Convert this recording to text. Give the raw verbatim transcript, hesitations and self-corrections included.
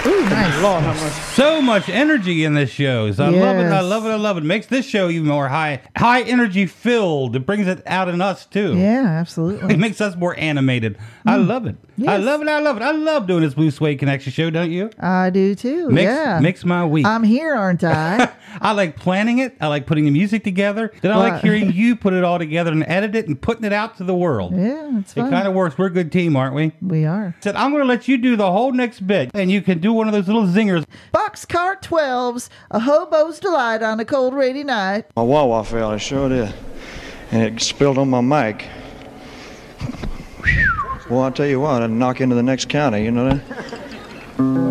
Ooh, nice. Lord, how much. So much energy in this show. So I Yes. love it. I love it. I love it. Makes this show even more high, high energy filled. It brings it out in us too. Yeah, It absolutely. makes us more animated. I love it. I Yes. love it. I love it. I love doing this Blue Suede Connection show, don't you? I do too. Makes, yeah. makes my week. I'm here, aren't I? I like planning it. I like putting the music together. Then I like Right. hearing you put it all together and edit it and putting it out to the world. Yeah, it's It fun. kind of works. We're a good team, aren't we? We are. Said I'm going to let you do the whole next bit, and you can do one of those little zingers. Boxcar twelves, a hobo's delight on a cold, rainy night. My Wawa fell, it sure did. And it spilled on my mic. Well, I'll tell you what, I'd knock into the next county, you know that?